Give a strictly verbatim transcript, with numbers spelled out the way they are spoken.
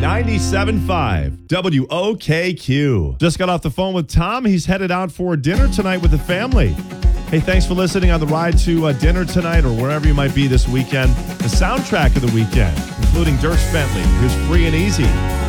ninety-seven point five W O K Q. Just got off the phone with Tom. He's headed out for dinner tonight with the family. Hey, thanks for listening on the ride to uh, dinner tonight or wherever you might be this weekend. The soundtrack of the weekend, including Dierks Bentley, who's Free and Easy.